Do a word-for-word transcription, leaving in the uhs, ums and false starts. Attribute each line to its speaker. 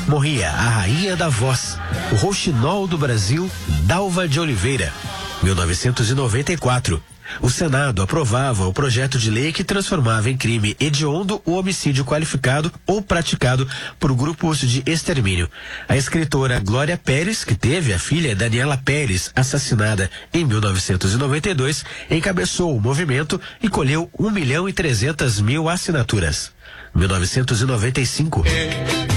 Speaker 1: Morria a rainha da voz, o rouxinol do Brasil, Dalva de Oliveira. mil novecentos e noventa e quatro. O Senado aprovava o projeto de lei que transformava em crime hediondo o homicídio qualificado ou praticado por grupos de extermínio. A escritora Glória Pérez, que teve a filha Daniela Pérez assassinada em mil novecentos e noventa e dois, encabeçou o movimento e colheu um milhão e trezentas mil assinaturas. mil novecentos e noventa e cinco.